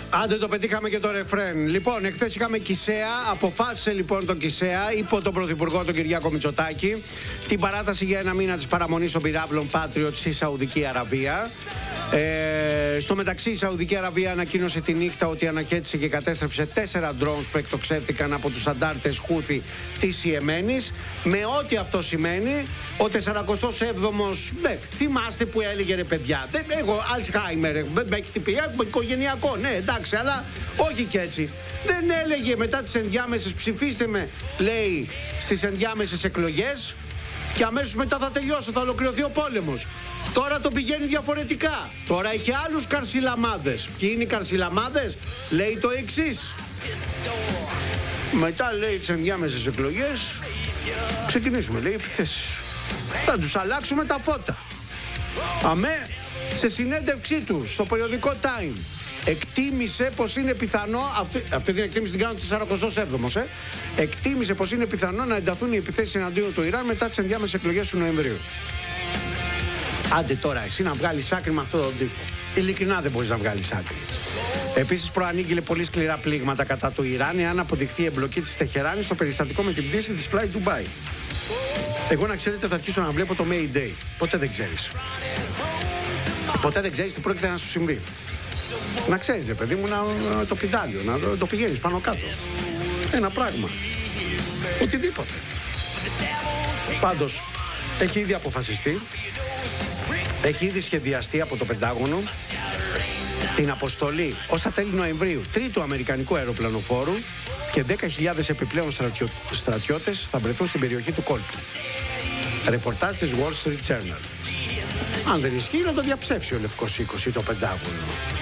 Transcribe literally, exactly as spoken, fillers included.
Άντε το πετύχαμε και το ρεφρέν. Λοιπόν, εχθές είχαμε Κισέα. Αποφάσισε λοιπόν τον Κισέα, υπό τον Πρωθυπουργό τον Κυριάκο Μητσοτάκη, την παράταση για ένα μήνα της παραμονής των πυράβλων Patriot στη Σαουδική Αραβία. Ε, στο μεταξύ η Σαουδική Αραβία ανακοίνωσε τη νύχτα ότι αναχέτησε και κατέστρεψε τέσσερα drones που εκτοξεύτηκαν από τους αντάρτες Χούθη της Ιεμένης. Με ό,τι αυτό σημαίνει, ο τεσσαρακοστός έβδομος, ναι, θυμάστε που έλεγε ρε παιδιά, δεν, εγώ Αλτσχάιμερ, με έχει τυπεί, έχουμε οικογενειακό, ναι εντάξει, αλλά όχι και έτσι. Δεν έλεγε μετά τις ενδιάμεσες, ψηφίστε με, λέει, στις ενδιάμεσες εκλογές και αμέσως μετά θα τελειώσει, θα ολοκληρωθεί ο πόλεμος. Τώρα το πηγαίνει διαφορετικά. Τώρα έχει άλλους καρσιλαμάδες. Ποιοι είναι οι καρσιλαμάδες? Λέει το εξής. Μετά λέει τις ενδιάμεσες εκλογές ξεκινήσουμε, λέει, επιθέσεις. Θα τους αλλάξουμε τα φώτα. Αμέ, σε συνέντευξή του στο περιοδικό Time εκτίμησε πως είναι πιθανό, αυτή, αυτή την εκτίμηση την κάνω το τεσσαρακοστός έβδομος, ε, εκτίμησε πως είναι πιθανό να ενταθούν οι επιθέσεις εναντίον του Ιράν μετά τις ενδιάμεσες εκλογές του Νοεμβρίου. Άντε τώρα εσύ να βγάλεις άκρη με αυτόν τον τύπο. Ειλικρινά δεν μπορείς να βγάλεις άκρη. Επίσης προανήγγειλε πολύ σκληρά πλήγματα κατά του Ιράν εάν αποδειχθεί η εμπλοκή της Τεχεράνης στο περιστατικό με την πτήση της Fly Dubai. Εγώ να ξέρετε θα αρχίσω να βλέπω το Mayday. Ποτέ δεν ξέρεις. Ποτέ δεν ξέρεις τι πρόκειται να σου συμβεί. Να ξέρεις ρε παιδί μου, να, να το πιδάλιο, να το, το πηγαίνεις πάνω κάτω. Ένα πράγμα. Οτιδήποτε. Πάντως έχει ήδη αποφασιστεί, έχει ήδη σχεδιαστεί από το Πεντάγωνο την αποστολή ως τα τέλη Νοεμβρίου τρίτου αμερικανικού αεροπλανοφόρου και δέκα χιλιάδες επιπλέον στρατιω... στρατιώτες θα βρεθούν στην περιοχή του κόλπου. Ρεπορτάζ της Wall Street Journal. Αν δεν ισχύει να το διαψεύσει ο Λευκός Οίκος ή το Πεντάγωνο.